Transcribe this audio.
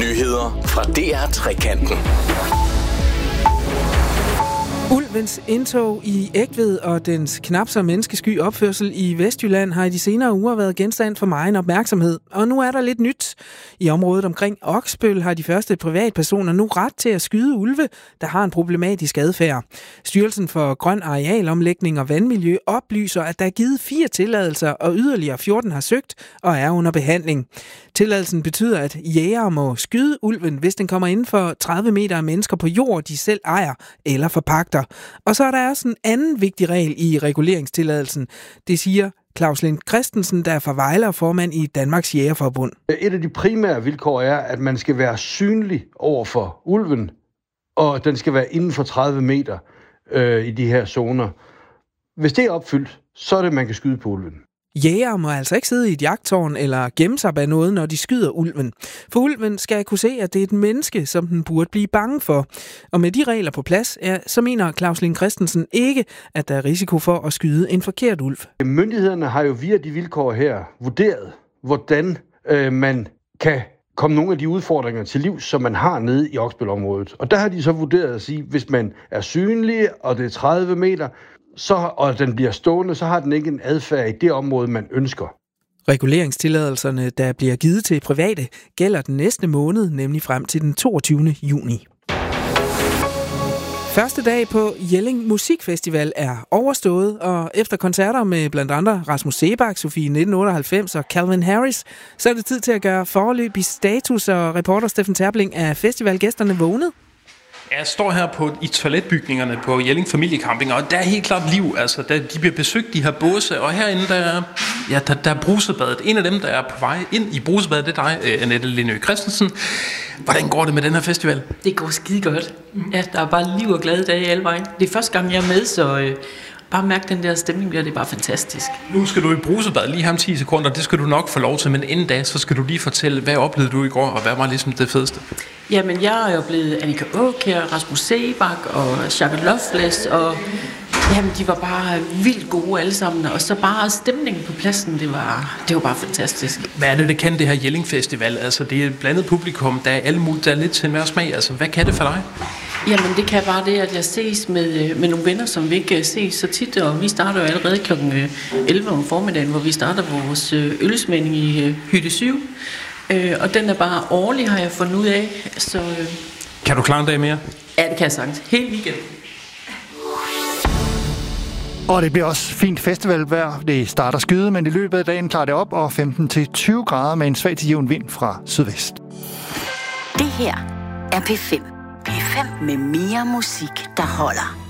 Nyheder fra DR Trekanten. Ulvens indtog i Egtved og dens knap så menneskesky opførsel i Vestjylland har i de senere uger været genstand for megen opmærksomhed. Og nu er der lidt nyt. I området omkring Oksbøl har de første privatpersoner nu ret til at skyde ulve, der har en problematisk adfærd. Styrelsen for Grøn Arealomlægning og Vandmiljø oplyser, at der er givet 4 tilladelser, og yderligere 14 har søgt og er under behandling. Tilladelsen betyder, at jægere må skyde ulven, hvis den kommer inden for 30 meter af mennesker på jord, de selv ejer eller forpagter. Og så er der også en anden vigtig regel i reguleringstilladelsen. Det siger Claus Lind Christensen, der er fra Vejle og formand i Danmarks Jægerforbund. Et af de primære vilkår er, at man skal være synlig over for ulven, og den skal være inden for 30 meter i de her zoner. Hvis det er opfyldt, så er det, man kan skyde på ulven. Jægere må altså ikke sidde i et jagttårn eller gemme sig bag noget, når de skyder ulven. For ulven skal kunne se, at det er et menneske, som den burde blive bange for. Og med de regler på plads, så mener Claus Lind Christensen ikke, at der er risiko for at skyde en forkert ulv. Myndighederne har jo via de vilkår her vurderet, hvordan man kan komme nogle af de udfordringer til livs, som man har nede i Oksbøl-området. Og der har de så vurderet at sige, hvis man er synlig, og det er 30 meter, og den bliver stående, så har den ikke en adfærd i det område, man ønsker. Reguleringstilladelserne, der bliver givet til private, gælder den næste måned, nemlig frem til den 22. juni. Første dag på Jelling Musikfestival er overstået, og efter koncerter med blandt andre Rasmus Seebach, Sofie 1998 og Calvin Harris, så er det tid til at gøre foreløbig status, og reporter Steffen Terbling er festivalgæsterne vågnet. Jeg står her i toiletbygningerne på Jelling Familiecamping, og der er helt klart liv. Altså, de bliver besøgt, de her båse, og herinde der er brusebadet. En af dem, der er på vej ind i brusebadet, det er dig, Annette Lindø Christensen. Hvordan går det med den her festival? Det går skide godt. Ja, der er bare liv og glade dage alle vejen. Det er første gang, jeg er med, så bare mærke den der stemning, det er bare fantastisk. Nu skal du i brusebad lige her om 10 sekunder, det skal du nok få lov til, men inden da, så skal du lige fortælle, hvad oplevede du i går, og hvad var ligesom det fedeste? Jamen, jeg har oplevet Annika Aakjær, Rasmus Seebach og Charlotte Loveless, og jamen, de var bare vildt gode alle sammen, og så bare stemningen på pladsen, det var bare fantastisk. Hvad er det kan det her Jelling Festival? Altså, det er et blandet publikum, der er alle mulige, der er lidt til enhver smag. Altså, hvad kan det for dig? Jamen, det kan bare det, at jeg ses med nogle venner, som vi ikke ses så tit, og vi starter jo allerede kl. 11 om formiddagen, hvor vi starter vores ølsmænding i Hytte 7. Og den er bare årlig, har jeg fundet ud af. Så, kan du klare en dag mere? Ja, det kan jeg sagtens. Hele weekend. Og det bliver også fint festivalvejr. Det starter skyde, men i løbet af dagen klarer det op, og 15-20 grader med en svag til jævn vind fra sydvest. Det her er P5. P5 med mere musik, der holder.